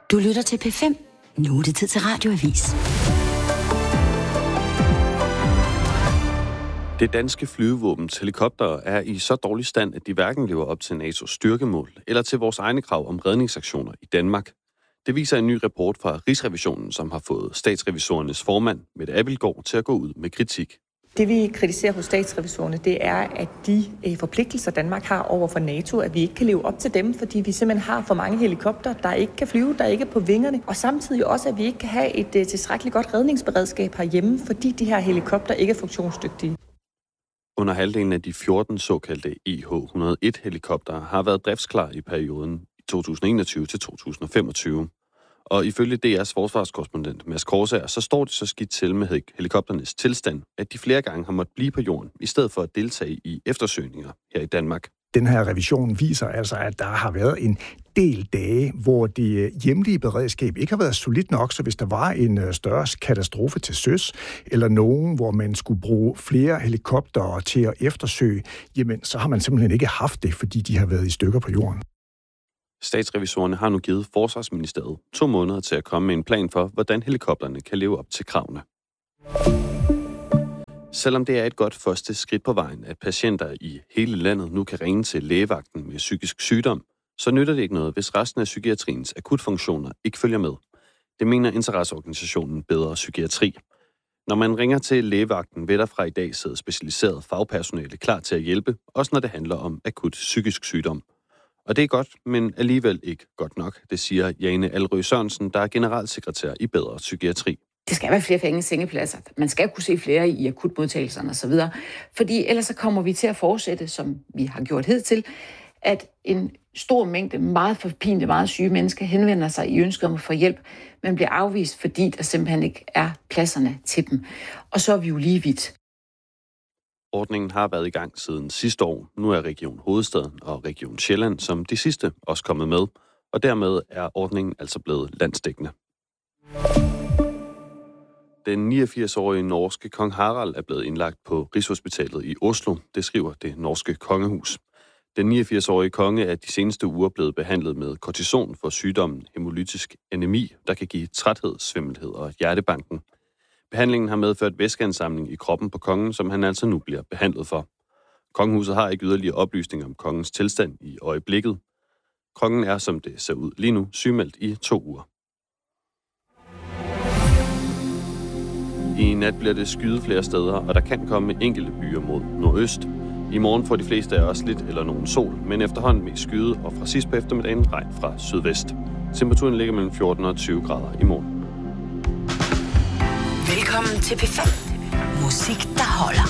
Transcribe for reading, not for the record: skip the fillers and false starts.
Du lytter til P5. Nu er det tid til Radioavis. Det danske flyvevåbens helikoptere er i så dårlig stand, at de hverken lever op til NATO's styrkemål eller til vores egne krav om redningsaktioner i Danmark. Det viser en ny rapport fra Rigsrevisionen, som har fået statsrevisorernes formand, Mette Abildgaard, til at gå ud med kritik. Det vi kritiserer hos statsrevisorerne, det er, at de forpligtelser, Danmark har over for NATO, at vi ikke kan leve op til dem, fordi vi simpelthen har for mange helikopter, der ikke kan flyve, der ikke er på vingerne. Og samtidig også, at vi ikke kan have et tilstrækkeligt godt redningsberedskab herhjemme, fordi de her helikopter ikke er funktionsdygtige. Under halvdelen af de 14 såkaldte EH-101-helikoptere har været driftsklar i perioden 2021 til 2025. Og ifølge DR's forsvarskorrespondent Mads Korsager, så står det så skidt til med helikopternes tilstand, at de flere gange har måttet blive på jorden, i stedet for at deltage i eftersøgninger her i Danmark. Den her revision viser altså, at der har været en del dage, hvor det hjemlige beredskab ikke har været solidt nok, så hvis der var en større katastrofe til søs, eller nogen, hvor man skulle bruge flere helikoptere til at eftersøge, jamen så har man simpelthen ikke haft det, fordi de har været i stykker på jorden. Statsrevisorerne har nu givet Forsvarsministeriet 2 måneder til at komme med en plan for, hvordan helikopterne kan leve op til kravene. Selvom det er et godt første skridt på vejen, at patienter i hele landet nu kan ringe til lægevagten med psykisk sygdom, så nytter det ikke noget, hvis resten af psykiatriens akutfunktioner ikke følger med. Det mener interesseorganisationen Bedre Psykiatri. Når man ringer til lægevagten, vil der fra i dag sidde specialiseret fagpersonale klar til at hjælpe, også når det handler om akut psykisk sygdom. Og det er godt, men alligevel ikke godt nok, det siger Jane Alrø Sørensen, der er generalsekretær i Bedre Psykiatri. Det skal være flere sengepladser. Man skal kunne se flere i akutmodtagelserne osv. Fordi ellers så kommer vi til at fortsætte, som vi har gjort hidtil, at en stor mængde meget forpinte, meget syge mennesker henvender sig i ønsket om at få hjælp, men bliver afvist, fordi der simpelthen ikke er pladserne til dem. Og så er vi jo lige vidt. Ordningen har været i gang siden sidste år. Nu er Region Hovedstaden og Region Sjælland som de sidste også kommet med, og dermed er ordningen altså blevet landsdækkende. Den 89-årige norske kong Harald er blevet indlagt på Rigshospitalet i Oslo, det skriver det norske kongehus. Den 89-årige konge er de seneste uger blevet behandlet med kortison for sygdommen hæmolytisk anæmi, der kan give træthed, svimmelhed og hjertebanken. Behandlingen har medført væskeansamling i kroppen på kongen, som han altså nu bliver behandlet for. Kongehuset har ikke yderligere oplysninger om kongens tilstand i øjeblikket. Kongen er, som det ser ud lige nu, sygemeldt i 2 uger. I nat bliver det skyet flere steder, og der kan komme enkelte byer mod nordøst. I morgen får de fleste af os lidt eller nogen sol, men efterhånden mest skyet, og fra sidst på eftermiddagen regn fra sydvest. Temperaturen ligger mellem 14 og 20 grader i morgen. Velkommen til P5. Musik, der holder.